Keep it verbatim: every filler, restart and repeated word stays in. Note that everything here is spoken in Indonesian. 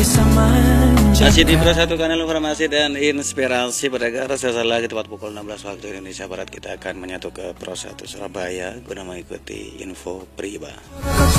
bisa menjaga. Masih di Pro satu kanal informasi dan inspirasi beragam. Sesaat lagi tepat pukul enam belas waktu Indonesia Barat kita akan menyatu ke Pro satu Surabaya guna mengikuti info Priba.